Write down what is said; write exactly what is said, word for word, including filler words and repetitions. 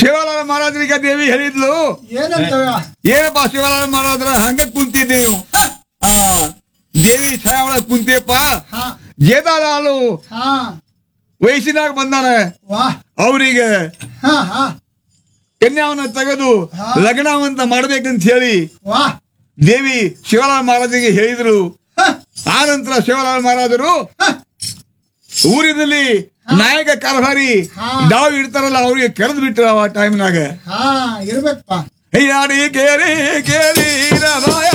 ಶಿವಲಾಲ್ ಮಹಾರಾಜರಿಗೆ ದೇವಿ ಹೇಳಿದ್ಲು, ಏನಂತವ? ಏನಪ್ಪಾ ಶಿವಲಾಲ್ ಮಹಾರಾಜರ ಹಂಗ ಕುಂತಿದ್ದೆ ನೀವು? ಆ ದೇವಿ ಛಾಯ ಒಳಗ್ ಕುಂತಿಯಪ್ಪ. ಹಾ ಜೇದಾಲಾಲು ಹಾ ವಯಸ್ಸಿನಾಗ ಬಂದಾನೆ, ವಾ ಅವರಿಗೆ ಹಾ ಹಾ ಕನ್ಯಾವನ್ನ ತೆಗೆದು ಹಾ. ಲಗ್ನವಂತ ಮಾಡ್ಬೇಕಂತ ಹೇಳಿ ವಾ ದೇವಿ ಶಿವಲಾಲ್ ಮಹಾರಾಜರಿಗೆ ಹೇಳಿದ್ರು. ಹ, ಆ ನಂತರ ಶಿವಲಾಲ್ ಮಹಾರಾಜರು ಹ, ಊರಿನಲ್ಲಿ ನಾಯಕ ಕಾರ್ಭಾರಿ ಹಾ. ಡಾವ್ ಇಡ್ತಾರಲ್ಲ ಅವ್ರಿಗೆ ಕರೆದು ಬಿಟ್ರು ಆ ಟೈಮ್ನಾಗ. ಹಾ ಇರ್ಬೇಕಪ್ಪ. ಹೈಯಾಡಿ ಕೇರಿ ಕೇರಿ ರಮಾಯ